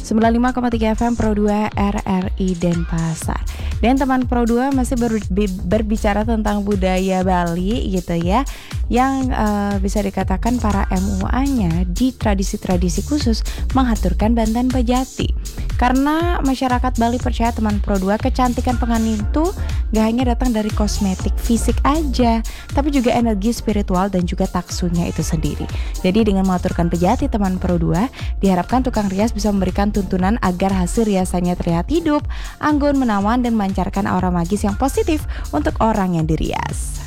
95,3 FM Pro 2 RRI Denpasar. Dan teman Pro 2 masih berbicara tentang budaya Bali gitu ya, yang bisa dikatakan para MUA-nya di tradisi-tradisi khusus menghaturkan Banten Pejati. Karena masyarakat Bali percaya teman Pro 2, kecantikan pengantin itu gak hanya datang dari kosmetik fisik aja, tapi juga energi spiritual dan juga taksunya itu sendiri. Jadi dengan mengaturkan pejati teman Pro 2, diharapkan tukang rias bisa memberikan tuntunan agar hasil riasannya terlihat hidup, anggun, menawan, dan memancarkan aura magis yang positif untuk orang yang dirias.